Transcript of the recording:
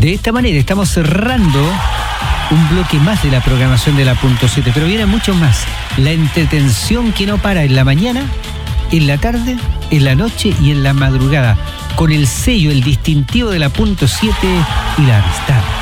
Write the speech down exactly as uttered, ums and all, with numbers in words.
De esta manera estamos cerrando un bloque más de la programación de la punto siete, pero viene mucho más. La entretención que no para en la mañana, en la tarde, en la noche y en la madrugada, con el sello, el distintivo de la punto siete y la amistad.